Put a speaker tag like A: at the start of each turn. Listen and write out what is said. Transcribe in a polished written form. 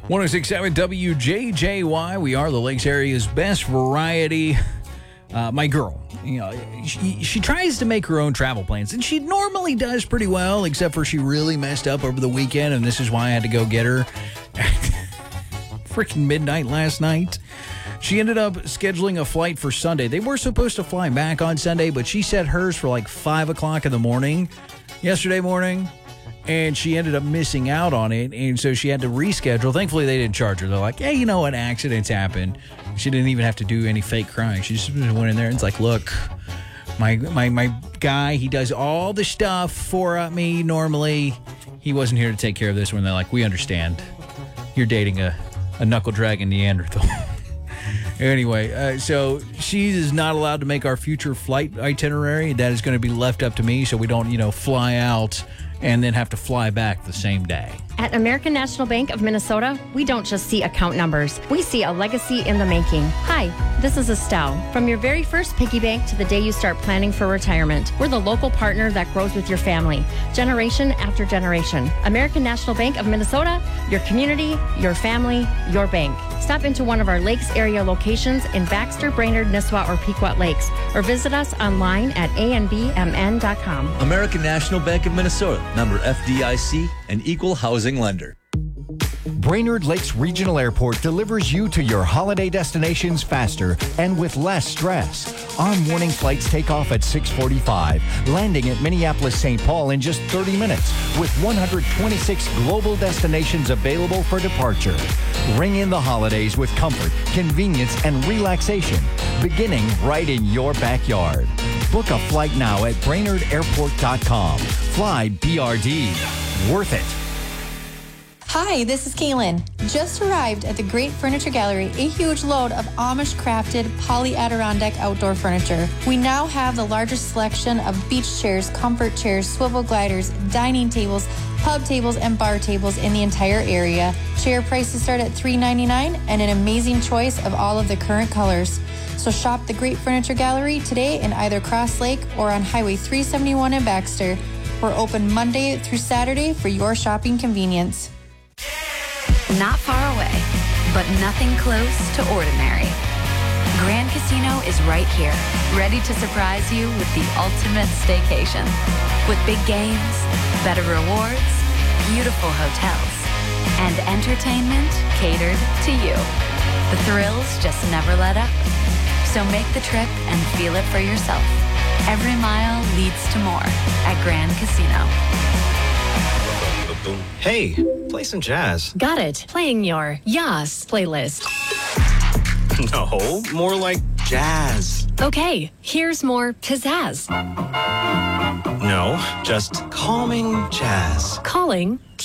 A: 106.7 WJJY. We are the Lakes area's best variety. My girl, she tries to make her own travel plans, and she normally does pretty well, except for she really messed up over the weekend, and this is why I had to go get her freaking midnight last night. She ended up scheduling a flight for Sunday. They were supposed to fly back on Sunday, but she set hers for like 5 o'clock in the morning yesterday morning, and she ended up missing out on it, and so she had to reschedule. Thankfully, they didn't charge her. They're like, hey, you know what? Accidents happen. She didn't even have to do any fake crying. She just went in there and it's like, look, my guy, he does all the stuff for me normally. He wasn't here to take care of this one. They're like, we understand. You're dating a knuckle dragging Neanderthal. Anyway, so she is not allowed to make our future flight itinerary. That is going to be left up to me so we don't, fly out and then have to fly back the same day.
B: At American National Bank of Minnesota, we don't just see account numbers. We see a legacy in the making. Hi, this is Estelle. From your very first piggy bank to the day you start planning for retirement, we're the local partner that grows with your family, generation after generation. American National Bank of Minnesota, your community, your family, your bank. Stop into one of our Lakes area locations in Baxter, Brainerd, Nisswa, or Pequot Lakes, or visit us online at anbmn.com.
C: American National Bank of Minnesota, member FDIC, and equal housing lender.
D: Brainerd Lakes Regional Airport delivers you to your holiday destinations faster and with less stress. Our morning flights take off at 6:45, landing at Minneapolis-St. Paul in just 30 minutes, with 126 global destinations available for departure. Ring in the holidays with comfort, convenience, and relaxation, beginning right in your backyard. Book a flight now at BrainerdAirport.com. Fly BRD. Worth it.
E: Hi, this is Kaylin. Just arrived at the Great Furniture Gallery, a huge load of Amish-crafted poly Adirondack outdoor furniture. We now have the largest selection of beach chairs, comfort chairs, swivel gliders, dining tables, pub tables, and bar tables in the entire area. Chair prices start at $3.99 and an amazing choice of all of the current colors. So shop the Great Furniture Gallery today in either Cross Lake or on Highway 371 in Baxter. We're open Monday through Saturday for your shopping convenience.
F: Not far away, but nothing close to ordinary. Grand Casino is right here, ready to surprise you with the ultimate staycation. With big games, better rewards, beautiful hotels, and entertainment catered to you. The thrills just never let up. So make the trip and feel it for yourself. Every mile leads to more at Grand Casino.
G: Hey, play some jazz.
H: Got it. Playing your Yas playlist.
G: No, more like jazz.
H: Okay, here's more pizzazz.
G: No, just calming jazz.
H: Calling